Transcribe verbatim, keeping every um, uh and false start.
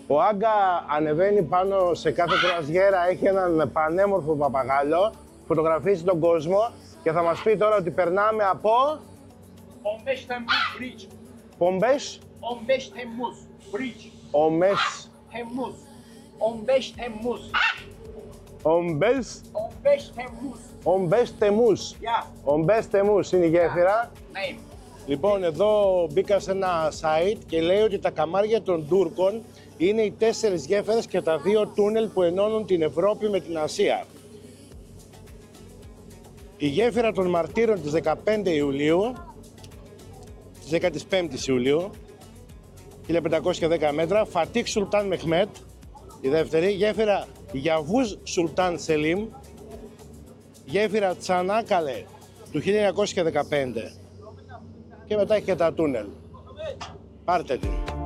Ο Άγκα ανεβαίνει πάνω σε κάθε κρουαζιέρα, έχει έναν πανέμορφο παπαγάλο, φωτογραφίζει τον κόσμο και θα μας πει τώρα ότι περνάμε από... on beş Temmuz Bridge. Πομπές. on beş Temmuz Bridge. Ομές. Temmuz. on beş Temmuz. Ομπές. on beş Temmuz. Ομπές Τεμούς. Yeah. Ομπές Τεμούς είναι η γέφυρα. Name. Λοιπόν, εδώ μπήκα σε ένα site και λέει ότι τα καμάρια των Τούρκων είναι οι τέσσερις γέφυρες και τα δύο τούνελ που ενώνουν την Ευρώπη με την Ασία. Η γέφυρα των Μαρτύρων της δεκαπέντε Ιουλίου, της δεκαπέντε Ιουλίου, χίλια πεντακόσια δέκα μέτρα, Φατίχ Σουλτάν Μεχμέτ, η δεύτερη, γέφυρα Γιαβούζ Σουλτάν Σελίμ, γέφυρα Τσανάκαλε του χίλια εννιακόσια δεκαπέντε και μετά έχει και τα τούνελ. Πάρτε την.